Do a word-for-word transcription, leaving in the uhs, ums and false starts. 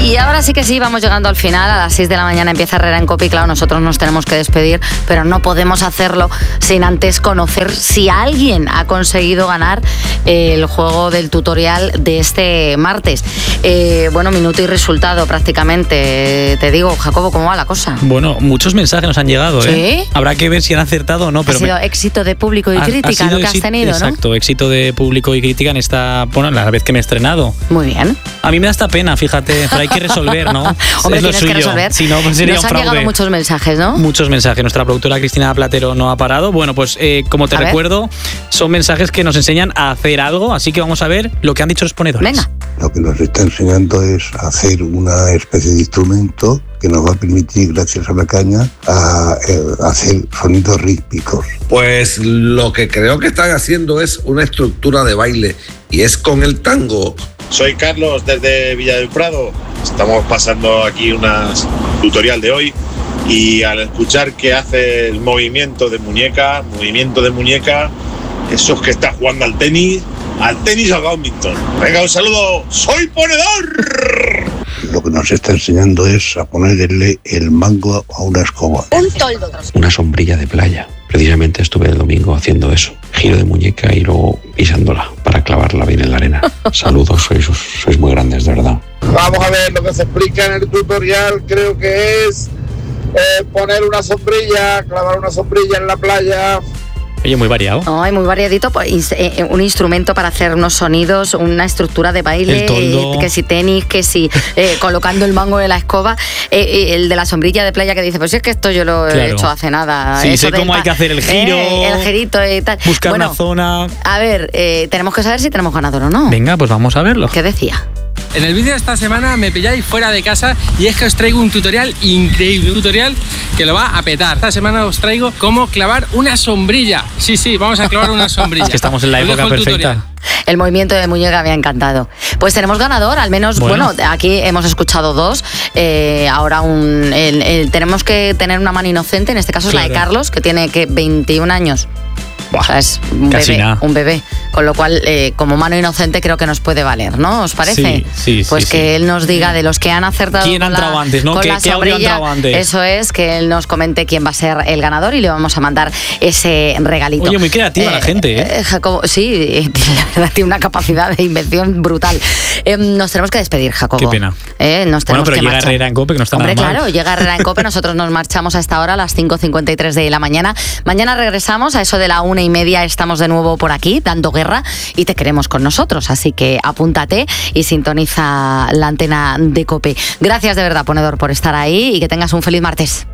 Y ahora sí que sí, vamos llegando al final. A las seis de la mañana empieza Herrera en COPE y claro, nosotros nos tenemos que despedir, pero no podemos hacerlo sin antes conocer si alguien ha conseguido ganar el juego del tutorial de este martes. Eh, bueno, minuto y resultado prácticamente. Te digo, Jacobo, ¿cómo va la cosa? Bueno, muchos mensajes nos han llegado, ¿eh? ¿Sí? Habrá que ver si han acertado o no. Pero ha sido me... éxito de público y ha, crítica ha lo que has tenido, exacto, ¿no? Exacto, éxito de público y crítica en esta, bueno, la vez que me he estrenado. Muy bien. A mí me da esta pena, fíjate, pero hay que resolver, ¿no? Hombre, es lo tienes suyo. que resolver. Si no, pues sería Nos un han fraude. llegado muchos mensajes, ¿no? Muchos mensajes. Nuestra productora Cristina Platero no ha parado. Bueno, pues eh, como te a recuerdo, ver. son mensajes que nos enseñan a hacer algo, así que vamos a ver lo que han dicho los ponedores. Venga. Lo que nos está enseñando es hacer una especie de instrumento que nos va a permitir, gracias a la caña, a, a hacer sonidos rítmicos. Pues lo que creo que están haciendo es una estructura de baile y es con el tango. Soy Carlos desde Villa del Prado. Estamos pasando aquí un tutorial de hoy y al escuchar que hace el movimiento de muñeca, movimiento de muñeca, eso es que está jugando al tenis, al tenis o al badminton. Venga, un saludo, soy ponedor. Lo que nos está enseñando es a ponerle el mango a una escoba. Un toldo. Una sombrilla de playa. Precisamente estuve el domingo haciendo eso. Giro de muñeca y luego pisándola para clavarla bien en la arena. Saludos, sois, sois muy grandes, de verdad. Vamos a ver lo que se explica en el tutorial. Creo que es eh, poner una sombrilla, clavar una sombrilla en la playa. Oye, muy variado. Ay, muy variadito. Pues, eh, un instrumento para hacer unos sonidos, una estructura de baile, eh, que si tenis, que si eh, colocando el mango de la escoba, eh, eh, el de la sombrilla de playa que dice, pues es que esto yo lo claro. he hecho hace nada. Sí, Eso sé cómo hay que hacer el giro. Eh, el girito y tal. Buscar bueno, una zona. A ver, eh, tenemos que saber si tenemos ganador o no. Venga, pues vamos a verlo. ¿Qué decía? En el vídeo de esta semana me pilláis fuera de casa y es que os traigo un tutorial increíble, un tutorial que lo va a petar. Esta semana os traigo cómo clavar una sombrilla. Sí, sí, vamos a clavar una sombrilla. Es que estamos en la Os época dejo el perfecta. tutorial. El movimiento de muñeca me ha encantado. Pues tenemos ganador, al menos, bueno, bueno aquí hemos escuchado dos. Eh, ahora un, el, el, tenemos que tener una mano inocente, en este caso claro. es la de Carlos, que tiene que veintiún años. Buah, o sea, es un casi bebé, nada. un bebé. Con lo cual, eh, como mano inocente, creo que nos puede valer, ¿no? ¿Os parece? Sí, sí, pues sí, que sí. él nos diga de los que han acertado. ¿Quién ha entrado antes, no? ¿Qué, ¿qué audio ha entrado antes? Eso es, que él nos comente quién va a ser el ganador y le vamos a mandar ese regalito. Oye, muy creativa eh, la gente, ¿eh? eh Jacobo, sí, la verdad tiene una capacidad de invención brutal. Eh, nos tenemos que despedir, Jacobo. Qué pena. Eh, nos bueno, pero que llega marchar. Herrera en COPE, que no está Hombre, nada mal. claro, llega Herrera en COPE, nosotros nos marchamos a esta hora, a las cinco cincuenta y tres de la mañana. Mañana regresamos, a eso de la una y media estamos de nuevo por aquí, dando guerra, y te queremos con nosotros, así que apúntate y sintoniza la antena de COPE. Gracias de verdad, ponedor, por estar ahí y que tengas un feliz martes.